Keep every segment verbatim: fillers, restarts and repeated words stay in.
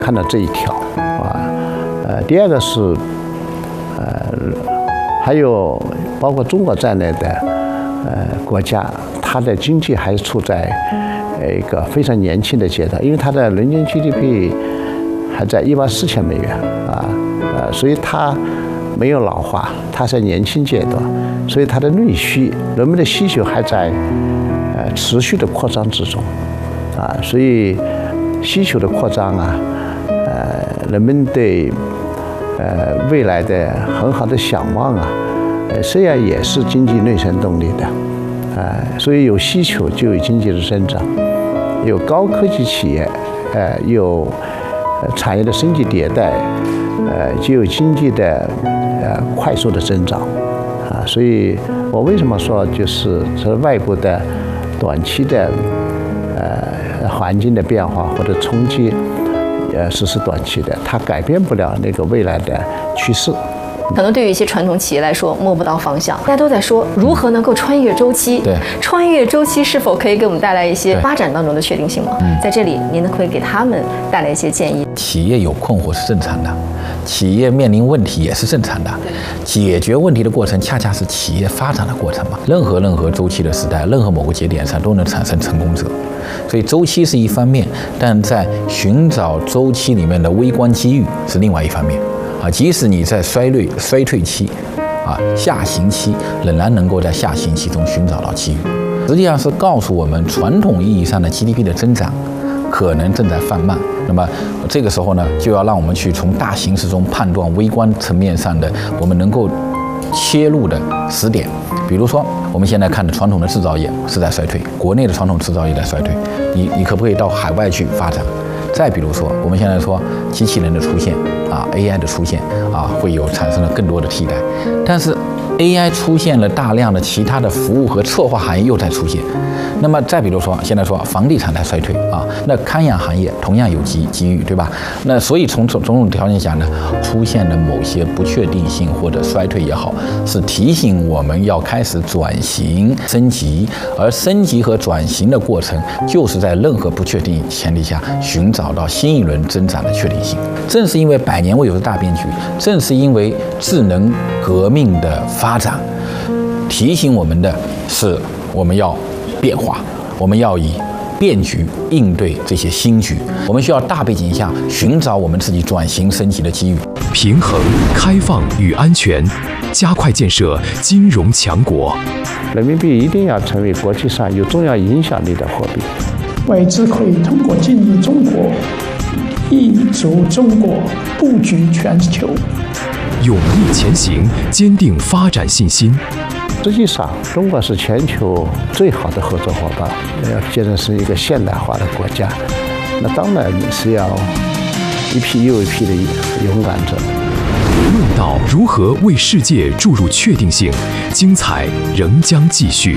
看到这一条啊，呃，第二个是，呃，还有包括中国在内的呃国家，它的经济还处在一个非常年轻的阶段，因为它的人均 G D P 还在一万四千美元啊，呃，所以它没有老化，它在年轻阶段，所以它的内需，人们的需求还在呃持续的扩张之中，啊，所以需求的扩张啊。呃，人们对呃未来的很好的想望啊，呃，实际上也是经济内生动力的，呃，所以有需求就有经济的增长，有高科技企业，呃，有产业的升级迭代，呃，就有经济的呃快速的增长，啊，所以我为什么说就是这外部的短期的呃环境的变化或者冲击。呃，只是短期的，它改变不了那个未来的趋势。 可能对于一些传统企业来说摸不到方向，大家都在说如何能够穿越周期。 对， 穿越周期是否可以给我们带来一些发展当中的确定性吗？嗯，在这里您可以给他们带来一些建议。 企业有困惑是正常的，企业面临问题也是正常的，解决问题的过程恰恰是企业发展的过程嘛。任何任何周期的时代，任何某个节点上都能产生成功者。所以周期是一方面，但在寻找周期里面的微观机遇是另外一方面啊。即使你在衰退衰退期啊下行期，仍然能够在下行期中寻找到机遇。实际上是告诉我们，传统意义上的 G D P 的增长可能正在放慢。那么这个时候呢，就要让我们去从大形势中判断微观层面上的我们能够切入的时点。比如说，我们现在看的传统的制造业是在衰退，国内的传统制造业在衰退，你你可不可以到海外去发展？再比如说，我们现在说机器人的出现啊 ，A I 的出现啊，会有产生了更多的替代，但是 A I 出现了大量的其他的服务和策划行业又在出现。那么再比如说，现在说房地产在衰退啊，那看养行业同样有机机遇，对吧？那所以从种种条件下呢，出现了某些不确定性或者衰退也好，是提醒我们要开始转型升级，而升级和转型的过程，就是在任何不确定前提下寻找到新一轮增长的确定性。正是因为百年未有的大变局，正是因为智能革命的发展，提醒我们的是我们要变化，我们要以变局应对这些新局，我们需要大背景下寻找我们自己转型升级的机遇， 平衡开放与安全，加快建设金融强国。 人民币一定要成为国际上有重要影响力的货币。 外资可以通过进入中国，挹注中国，布局全球， 勇毅前行，坚定发展信心。 实际上，中国是全球最好的合作伙伴，要建设成一个现代化的国家，那当然是要一批又一批的勇敢者。 论道如何为世界注入确定性，精彩仍将继续。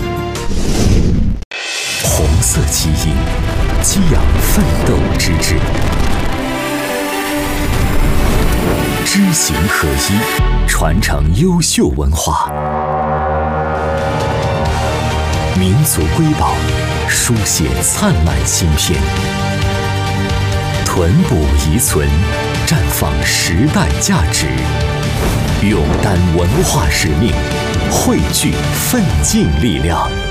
红色基因，激扬奋斗之志，知行合一，传承优秀文化。民族瑰宝，书写灿烂新篇，囤补遗存，绽放时代价值，勇担文化使命，汇聚奋进力量。